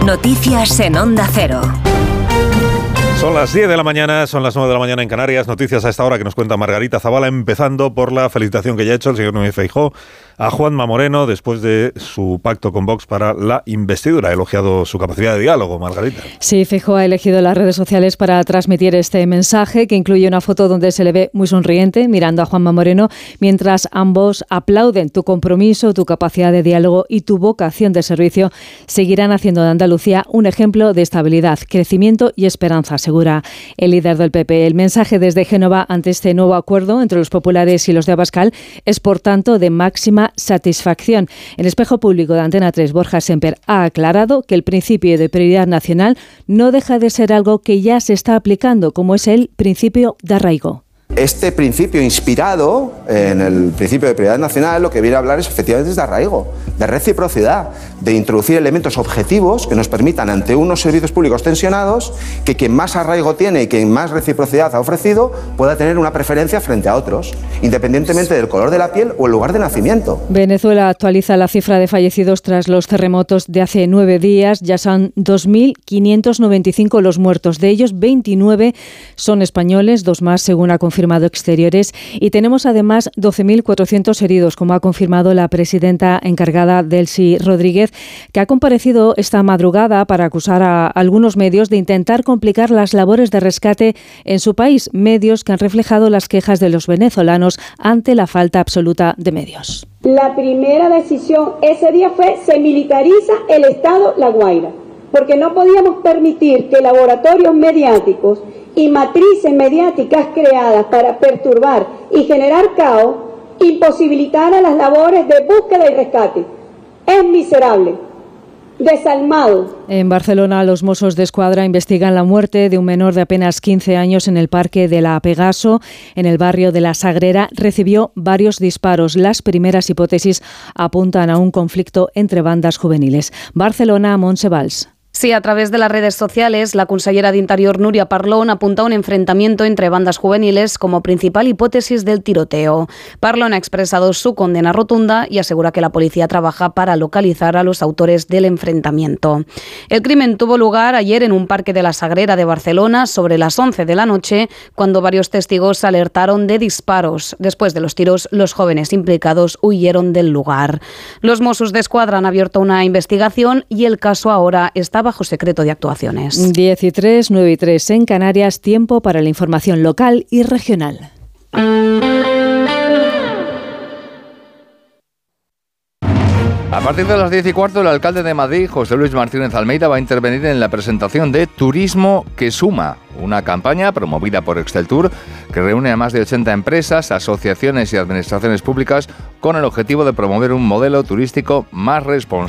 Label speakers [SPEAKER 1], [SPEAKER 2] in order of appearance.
[SPEAKER 1] Noticias en Onda Cero.
[SPEAKER 2] Son las 10 de la mañana, son las 9 de la mañana en Canarias. Noticias a esta hora que nos cuenta Margarita Zavala, empezando por la felicitación que ya ha hecho el señor Núñez Feijóo a Juanma Moreno después de su pacto con Vox para la investidura. Ha elogiado su capacidad de diálogo, Margarita.
[SPEAKER 3] Sí, Feijóo ha elegido las redes sociales para transmitir este mensaje, que incluye una foto donde se le ve muy sonriente mirando a Juanma Moreno, mientras ambos aplauden tu compromiso, tu capacidad de diálogo y tu vocación de servicio. Seguirán haciendo de Andalucía un ejemplo de estabilidad, crecimiento y esperanza, asegura el líder del PP. El mensaje desde Génova ante este nuevo acuerdo entre los populares y los de Abascal es, por tanto, de máxima satisfacción. En Espejo Público de Antena 3, Borja Semper ha aclarado que el principio de prioridad nacional no deja de ser algo que ya se está aplicando, como es el principio de arraigo.
[SPEAKER 4] Este principio, inspirado en el principio de prioridad nacional, lo que viene a hablar es efectivamente de arraigo, de reciprocidad, de introducir elementos objetivos que nos permitan ante unos servicios públicos tensionados que quien más arraigo tiene y quien más reciprocidad ha ofrecido pueda tener una preferencia frente a otros, independientemente del color de la piel o el lugar de nacimiento.
[SPEAKER 3] Venezuela actualiza la cifra de fallecidos tras los terremotos de hace 9 días. Ya son 2.595 los muertos. De ellos, 29 son españoles, 2 más según ha confirmado Exteriores, y tenemos además 12.400 heridos, como ha confirmado la presidenta encargada, Delcy Rodríguez, que ha comparecido esta madrugada para acusar a algunos medios de intentar complicar las labores de rescate en su país, medios que han reflejado las quejas de los venezolanos ante la falta absoluta de medios.
[SPEAKER 5] La primera decisión ese día fue: se militariza el Estado La Guaira, porque no podíamos permitir que laboratorios mediáticos y matrices mediáticas creadas para perturbar y generar caos imposibilitaran las labores de búsqueda y rescate. Es miserable, desalmado.
[SPEAKER 3] En Barcelona, los Mossos d'Esquadra investigan la muerte de un menor de apenas 15 años en el Parque de la Pegaso, en el barrio de La Sagrera. Recibió varios disparos. Las primeras hipótesis apuntan a un conflicto entre bandas juveniles. Barcelona, Montse Valls.
[SPEAKER 6] Sí, a través de las redes sociales, la consellera de Interior, Núria Parlon, apunta a un enfrentamiento entre bandas juveniles como principal hipótesis del tiroteo. Parlon ha expresado su condena rotunda y asegura que la policía trabaja para localizar a los autores del enfrentamiento. El crimen tuvo lugar ayer en un parque de la Sagrera de Barcelona sobre las 11 de la noche, cuando varios testigos alertaron de disparos. Después de los tiros, los jóvenes implicados huyeron del lugar. Los Mossos d'Esquadra han abierto una investigación y el caso ahora está bajo secreto de actuaciones.
[SPEAKER 3] 10 y 3, 9 y 3 en Canarias, tiempo para la información local y regional.
[SPEAKER 7] A partir de las 10 y cuarto, el alcalde de Madrid, José Luis Martínez Almeida, va a intervenir en la presentación de Turismo que Suma, una campaña promovida por Exceltur que reúne a más de 80 empresas, asociaciones y administraciones públicas con el objetivo de promover un modelo turístico más responsable